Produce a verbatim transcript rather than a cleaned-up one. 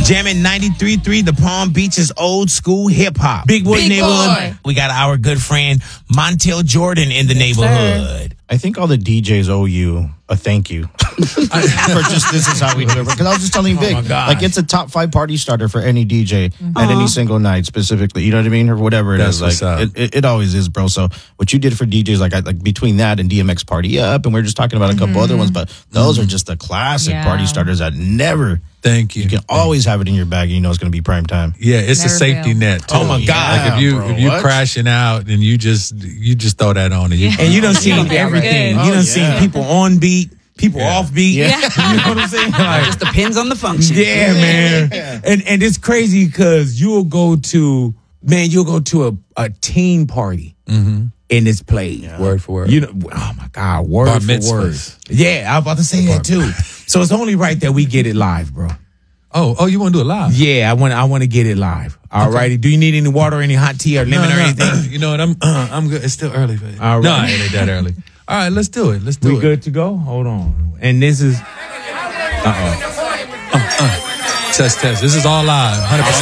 Jamming ninety-three point three, the Palm Beach's old school hip hop. Big Boy Big neighborhood. Boy. We got our good friend Montel Jordan in the neighborhood. I think all the D Js owe you a thank you for just this is how we do it. Because I was just telling Vic, my God. like it's a top five party starter for any D J at any single night, specifically. You know what I mean, or whatever it That's is. what's Like up. it, it, it always is, bro. So what you did for D Js, like I, like between that and D M X Party Up, and we are just talking about a couple other ones, but those are just the classic Yeah. party starters that never. Thank you. You can always have it in your bag, and you know it's going to be prime time. Yeah, it's Never a safety fails. net. Too. Oh, my God. Like if you bro, if you what? crashing out, then you just you just throw that on and you. And you done seen Yeah, everything. good. You done Oh, seen yeah. people on beat, people Yeah. off beat. Yeah. You know what I'm saying? Like, Just depends on the function. yeah, man. And and it's crazy because you'll go to man, you'll go to a, a teen party and it's played. Word for word. You know, oh my God, word Bar for word. mitzvahs. Yeah, I was about to say that too. So it's only right that we get it live, bro. Oh, oh, you want to do it live? Yeah, I want I want to get it live. All righty. Do you need any water, any hot tea, or lemon No, or no, anything? You know what? I'm uh, I'm good. It's still early. Baby. All No, right. it ain't that early. All right, let's do it. Let's do We it. good to go? Hold on. And this is Test test. This is all live. one hundred percent